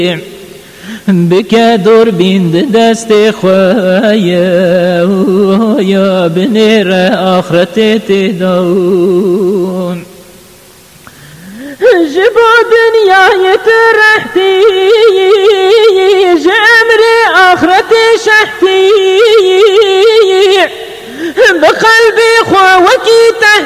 بکە دوربین دەستێ خوایە یا بنێرە ئاخرەتێ تێدا ji bo dünyayê tu rehtî ji emrê axretê şehtî bi qelbê xwe wekî